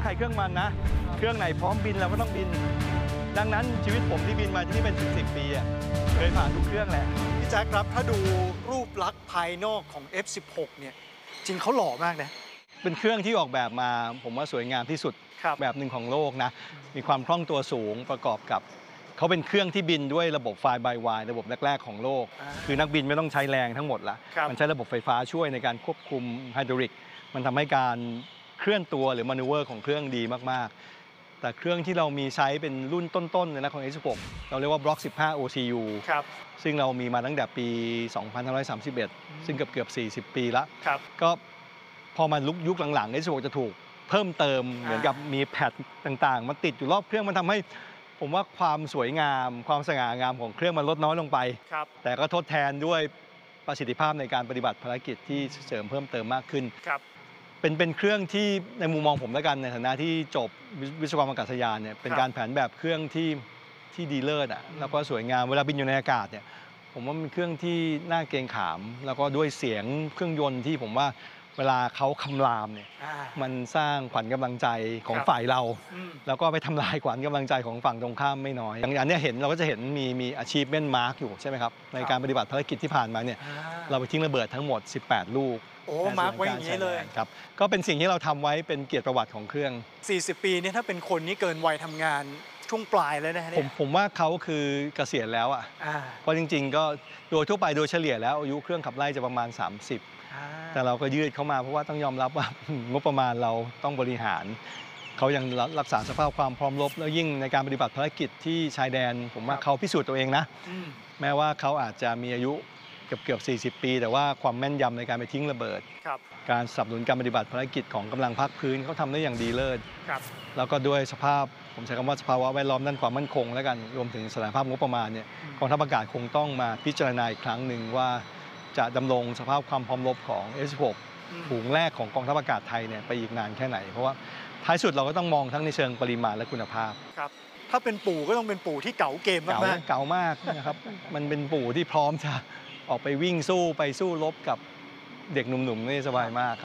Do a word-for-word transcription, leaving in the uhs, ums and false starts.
รื่องใครเครื่องมันนะเครื่องไหนพร้อมบินเราก็ต้องบินดังนั้นชีวิตผมที่บินมาที่นี่เป็นสิบสิบปีอ่ะเคยผ่านทุกเครื่องแหละพี่แจ๊คครับถ้าดูรูปลักษณ์ภายนอกของ เอฟ สิบหก เนี่ยจริงเขาหล่อมากนะเป็นเครื่องที่ออกแบบมาผมว่าสวยงามที่สุดแบบหนึ่งของโลกนะมีความคล่องตัวสูงประกอบกับเขาเป็นเครื่องที่บินด้วยระบบไฟล์บายวายระบบแรกๆของโลกคือนักบินไม่ต้องใช้แรงทั้งหมดละมันใช้ระบบไฟฟ้าช่วยในการควบคุมไฮดรอลิกมันทำให้การเคลื่อนตัวหรือมานเวอร์ของเครื่องดีมากๆแต่เครื่องที่เรามีใช้เป็นรุ่นต้นๆเลยนะของ เอฟ สิบหก เราเรียกว่า บล็อก สิบห้า โอ ที ยู ซึ่งเรามีมาตั้งแต่ปี สองพันห้าร้อยสามสิบเอ็ด ซึ่งเกือบเกือบสี่สิบ ปีแล้วก็พอมาลุกยุคหลังๆ เอฟ สิบหก จะถูกเพิ่มเติมเหมือนกับมีแพดต่างๆมันติดอยู่รอบเครื่องมันทำให้ผมว่าความสวยงามความสง่างามของเครื่องมันลดน้อยลงไปแต่ก็ทดแทนด้วยประสิทธิภาพในการปฏิบัติภารกิจที่เสริมเพิ่มเติมมากขึ้นเป็นเป็นเครื่องที่ในมุมมองผมแล้วกันในฐานะที่จบวิศวกรรมอากาศยานเนี่ยเป็นการแผนแบบเครื่องที่ที่ดีเลิศอ่ะแล้วก็สวยงามเวลาบินอยู่ในอากาศเนี่ยผมว่าเป็นเครื่องที่น่าเกรงขามแล้วก็ด้วยเสียงเครื่องยนต์ที่ผมว่าเวลาเขาคำรามเนี่ยมันสร้างขวัญกำลังใจของฝ่ายเราแล้วก็ไปทำลายขวัญกำลังใจของฝั่งตรงข้ามไม่น้อยอย่างอันนี้เห็นเราก็จะเห็นมีมี achievement mark อยู่ใช่ไหมครับในการปฏิบัติภารกิจที่ผ่านมาเนี่ยเราไปทิ้งระเบิดทั้งหมดสิบแปดลูกโอ้มาร์กไว้อย่างนี้เลยครับก็เป็นสิ่งที่เราทำไว้เป็นเกียรติประวัติของเครื่องสี่สิบปีเนี่ยถ้าเป็นคนนี้เกินวัยทำงานช่วงปลายแล้วนะผมผมว่าเขาคือเกษียณแล้วอ่ะเพราะจริงๆก็โดยทั่วไปโดยเฉลี่ยแล้วอายุเครื่องขับไล่จะประมาณสามสิบแต่เราก็ยืดเข้ามาเพราะว่าต้องยอมรับว่างบประมาณเราต้องบริหารเขายังรักษาสภาพความพร้อมรบแล้วยิ่งในการปฏิบัติภารกิจที่ชายแดนผมว่าเขาพิสูจน์ตัวเองนะแม้ว่าเขาอาจจะมีอายุเกือบเกือบสี่สิบปีแต่ว่าความแม่นยำในการไปทิ้งระเบิดการสนับสนุนการปฏิบัติภารกิจของกำลังภาคพื้นเขาทำได้อย่างดีเลิศแล้วก็ด้วยสภาพผมใช้คำว่าสภาวะแวดล้อมด้านความมั่นคงแล้วกันรวมถึงสถานภาพงบประมาณเนี่ยกองทัพอากาศคงต้องมาพิจารณาอีกครั้งหนึ่งว่าจะดำรงสภาพความพร้อมรบของ เอฟ สิบหก ฝูงแรกของกองทัพอากาศไทยเนี่ยไปอีกนานแค่ไหนเพราะว่าท้ายสุดเราก็ต้องมองทั้งในเชิงปริมาณและคุณภาพครับถ้าเป็นปู่ก็ต้องเป็นปู่ที่เก๋าเกมมากๆเก๋ามากนะครับมันเป็นปู่ที่พร้อมจะออกไปวิ่งสู้ไปสู้รบกับเด็กหนุ่มๆนี่สบายมาก